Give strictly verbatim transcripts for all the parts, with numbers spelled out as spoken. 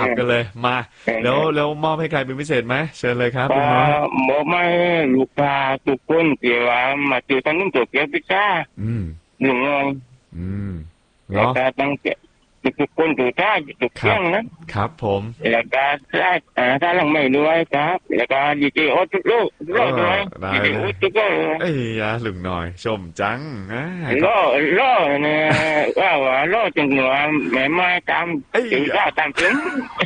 บกันเลยมาแล้วแล้วมอบให้ใครเป็นพิเศษไหมเชิญเลยครับลุงน้อยมอบให้ลูกค้าทุกคนที่ว่ามาซื้อขนมโตเกียวพิซซ่าอืมลุงน้อยอืมแล้วก็ตั้งใจทุกคนถูกท่าถูกเที่ยงนะครับผมแล้วก็ได้อ่าถ้าหลังไม่ด้วยครับแล้วก็ดีเจโอ๊ตทุกลูกทุกลูกด้วยดีเจโอ๊ตทุกลูกเอ้ยลุงน้อยชมจังล่อล่อเนี่ยว่าว่าล่อจังหวะแม่ไม้ตามถึงข้าวตามถึง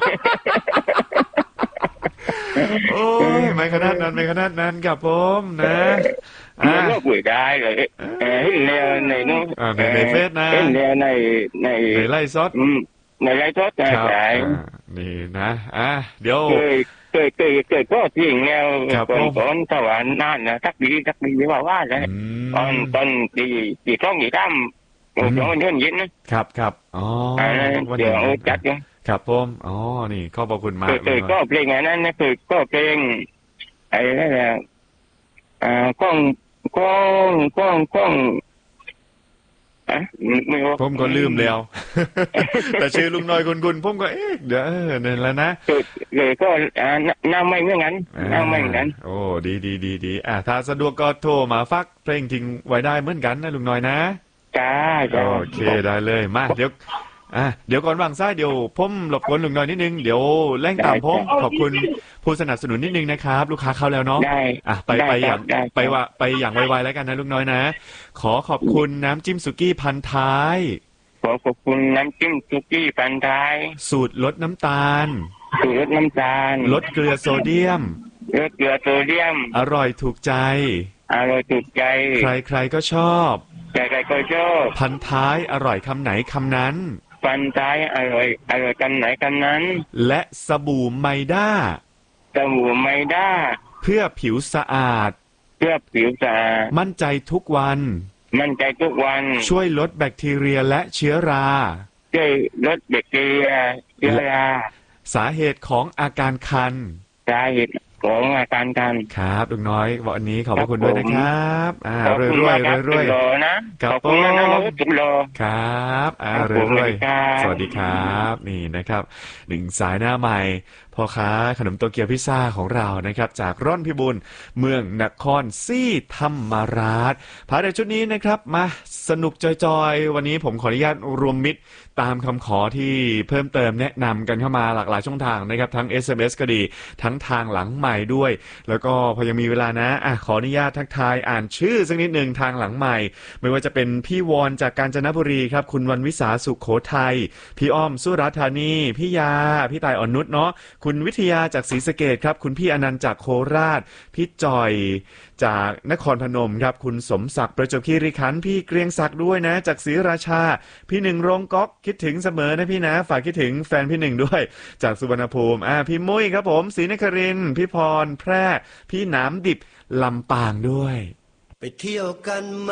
โอ้ยไม่ขนาดนั้นไม่ขนาดนั้นกับผมนะอ่าก็คุยได้เลยเอ้ยในในนู้นในในเฟซนะเอ้ยในในในในไลฟ์สดในไลฟ์สดใช่ใช่นี่นะอ่ะเดี๋ยวเคยเคยเคยเคยก็ทิ้งแล้วก่อนก่อนสวรรค์นั่นนะทักดีทักดีไม่ว่าว่าเลยตอนตอนตีตีท้องตีตั้มโอ้ยมันเย็นเย็นนะครับครับอ๋อเดี๋ยวจัดยังครับผมอ๋อนี่ขอบพระคุณมากเคยก็เพลงนั้นนะเคยก็เพลงไอ้นั่นแหละอ่ากล้องกล้องกล้องกล้องอ่ะไม่รู้ผมก็ลืมแล้วแต่ชื่อลุงน้อยกุนๆผมก็เอ๊ะเดี๋ยวเออนั่นแล้วนะเลยก็อ่าน้าไม่เหมือนกันน้าไม่เหมือนกันโอ้ดีดีดีดีอ่ะถ้าสะดวกก็โทรมาฟักเพลงทิ้งไว้ได้เหมือนกันนะลุงน้อยนะจ้าจ้าโอเคได้เลยมาเดี๋ยวอ่ะเดี๋ยวก่อนวางซ้ายเดี๋ยวผมรบกวนลุงน้อยนิดนึงเดี๋ยวแล่งตามผมขอบคุณผู้สนับสนุนนิดนึงนะครับลูกค้าเข้าแล้วเนาะอ่ะไปไปอย่างไปว่าไปอย่างไวๆแล้วกันนะลุงน้อยนะขอขอบคุณน้ำจิ้มสุกี้พันท้ายขอขอบคุณน้ำจิ้มสุกี้พันท้ายสูตรลดน้ำตาลสูตรลดน้ำตาลลดเกลือโซเดียมลดเกลือโซเดียมอร่อยถูกใจอร่อยถูกใจใครๆก็ชอบใครๆก็ชอบพันท้ายอร่อยคำไหนคำนั้นพันท้ายอร่อยอร่อยกันไหนกันนั้นและสบู่ไมด้าสบู่ไมด้าเพื่อผิวสะอาดเพื่อผิวสะอาดมั่นใจทุกวันมั่นใจทุกวันช่วยลดแบคทีเรียและเชื้อราช่วยลดแบคทีเรียเชื้อราสาเหตุของอาการคันสาเหตุของอาการคันครับลุงน้อยวันนี้ขอบพระคุณด้วยนะครับอ่ารวยรวยรวยรวยนะขอบคุณนะทุกโลครับอ่ารวยรวยสวัสดีครับนี่นะครับหนึ่งสายหน้าใหม่พ่อค้าขนมโตเกียวพิซซ่าของเรานะครับจากร่อนพิบูลเมืองนครศรีธรรมราชพาในชุดนี้นะครับมาสนุกจอยๆวันนี้ผมขออนุญาตรวมมิตรตามคำขอที่เพิ่มเติมแนะนำกันเข้ามาหลากหลายช่องทางนะครับทั้ง เอส เอ็ม เอส ก็ดีทั้งทางหลังใหม่ด้วยแล้วก็พอยังมีเวลานะอ่ะขออนุญาตทักทายอ่านชื่อสักนิดหนึ่งทางหลังใหม่ไม่ว่าจะเป็นพี่วอนจากกาญจนบุรีครับคุณวันวิสาสุขโขทัยพี่อ้อมสุราษฎร์ธานีพี่ยาพี่ตายอ่อนนุชเนาะคุณวิทยาจากศรีสะเกษครับคุณพี่อนันต์จากโคราชพี่จ่อยจากนครพนมครับคุณสมศักดิ์ประจวบคีรีขันธ์พี่เกรียงศักดิ์ด้วยนะจากศรีราชาพี่หนึ่งโรงก๊อกคิดถึงเสมอนะพี่นะฝากคิดถึงแฟนพี่หนึ่งด้วยจากสุวรรณภูมิอ่าพี่มุ้ยครับผมศรีนครินทร์พี่พรแพร่พี่หนามดิบลำปางด้วยไปเที่ยวกันไหม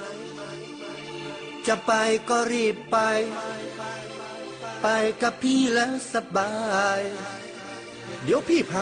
จะไปก็รีบไปไปกับพี่แล้วสบายเดี๋ยวพี่พา